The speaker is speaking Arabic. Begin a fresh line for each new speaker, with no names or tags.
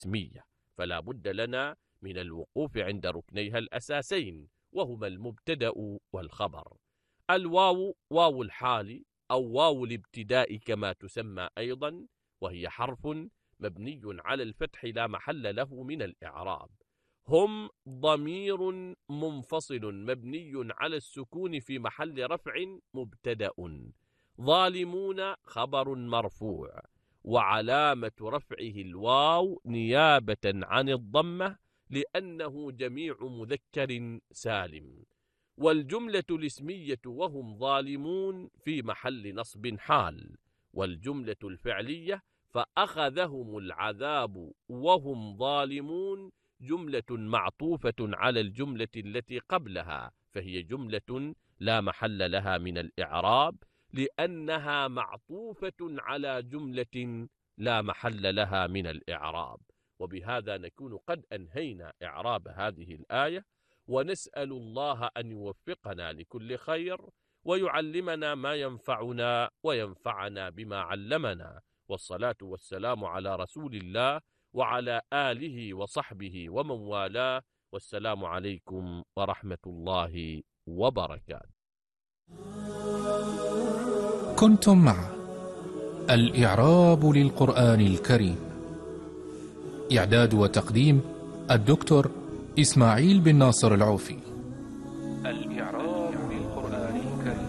الاسمية، فلا بد لنا من الوقوف عند ركنيها الأساسين، وهما المبتدأ والخبر. الواو واو الحال أو واو الابتداء كما تسمى أيضا، وهي حرف مبني على الفتح لا محل له من الإعراب. هم ضمير منفصل مبني على السكون في محل رفع مبتدأ. ظالمون خبر مرفوع، وعلامة رفعه الواو نيابة عن الضمة لأنه جميع مذكر سالم. والجملة الاسمية وهم ظالمون في محل نصب حال. والجملة الفعلية فأخذهم العذاب وهم ظالمون جملة معطوفة على الجملة التي قبلها، فهي جملة لا محل لها من الإعراب لأنها معطوفة على جملة لا محل لها من الإعراب. وبهذا نكون قد أنهينا إعراب هذه الآية، ونسأل الله أن يوفقنا لكل خير ويعلمنا ما ينفعنا وينفعنا بما علمنا. والصلاة والسلام على رسول الله وعلى آله وصحبه ومن والاه، والسلام عليكم ورحمة الله وبركاته.
كنتم مع الإعراب للقرآن الكريم، إعداد وتقديم الدكتور إسماعيل بن ناصر العوفي.